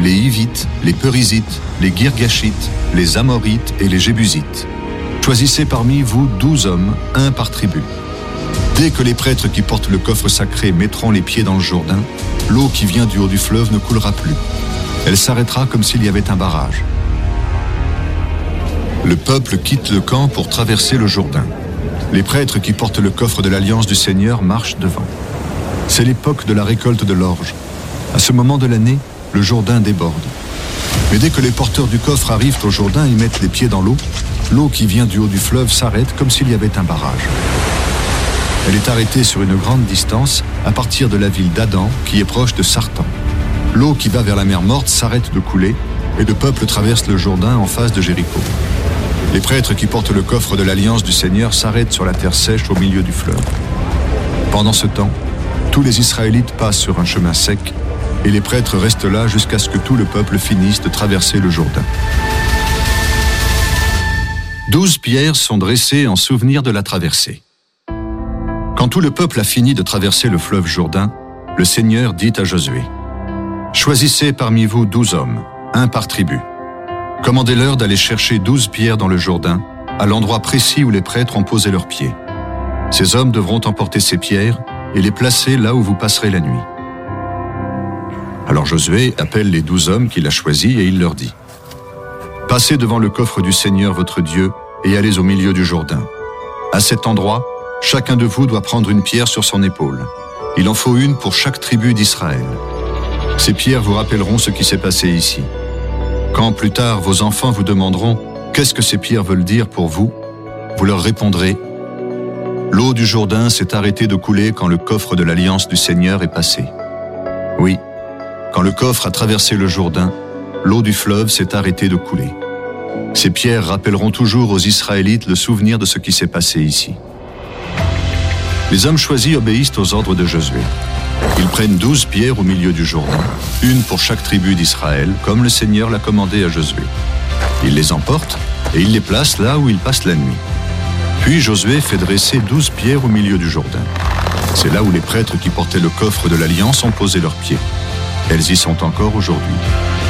les Hivites, les Périsites, les Girgashites, les Amorites et les Jébusites. Choisissez parmi vous 12 hommes, un par tribu. Dès que les prêtres qui portent le coffre sacré mettront les pieds dans le Jourdain, l'eau qui vient du haut du fleuve ne coulera plus. Elle s'arrêtera comme s'il y avait un barrage. Le peuple quitte le camp pour traverser le Jourdain. Les prêtres qui portent le coffre de l'Alliance du Seigneur marchent devant. C'est l'époque de la récolte de l'orge. À ce moment de l'année, le Jourdain déborde. Mais dès que les porteurs du coffre arrivent au Jourdain et mettent les pieds dans l'eau, l'eau qui vient du haut du fleuve s'arrête comme s'il y avait un barrage. Elle est arrêtée sur une grande distance, à partir de la ville d'Adam, qui est proche de Sartan. L'eau qui va vers la mer Morte s'arrête de couler, et le peuple traverse le Jourdain en face de Jéricho. Les prêtres qui portent le coffre de l'Alliance du Seigneur s'arrêtent sur la terre sèche au milieu du fleuve. Pendant ce temps, tous les Israélites passent sur un chemin sec, et les prêtres restent là jusqu'à ce que tout le peuple finisse de traverser le Jourdain. 12 pierres sont dressées en souvenir de la traversée. Quand tout le peuple a fini de traverser le fleuve Jourdain, le Seigneur dit à Josué : « Choisissez parmi vous 12 hommes, un par tribu. Commandez-leur d'aller chercher 12 pierres dans le Jourdain, à l'endroit précis où les prêtres ont posé leurs pieds. Ces hommes devront emporter ces pierres et les placer là où vous passerez la nuit. » Alors Josué appelle les 12 hommes qu'il a choisis et il leur dit : « Passez devant le coffre du Seigneur votre Dieu et allez au milieu du Jourdain. À cet endroit, chacun de vous doit prendre une pierre sur son épaule. Il en faut une pour chaque tribu d'Israël. Ces pierres vous rappelleront ce qui s'est passé ici. Quand plus tard vos enfants vous demanderont « Qu'est-ce que ces pierres veulent dire pour vous ?», vous leur répondrez : « L'eau du Jourdain s'est arrêtée de couler quand le coffre de l'Alliance du Seigneur est passé. » Oui, quand le coffre a traversé le Jourdain, l'eau du fleuve s'est arrêtée de couler. Ces pierres rappelleront toujours aux Israélites le souvenir de ce qui s'est passé ici. Les hommes choisis obéissent aux ordres de Josué. Ils prennent 12 pierres au milieu du Jourdain, une pour chaque tribu d'Israël, comme le Seigneur l'a commandé à Josué. Ils les emportent et ils les placent là où ils passent la nuit. Puis Josué fait dresser 12 pierres au milieu du Jourdain. C'est là où les prêtres qui portaient le coffre de l'Alliance ont posé leurs pieds. Elles y sont encore aujourd'hui.